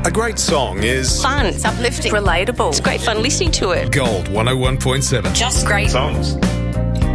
A great song is Fun, it's uplifting, relatable. It's great fun listening to it. Gold 101.7. Just great songs.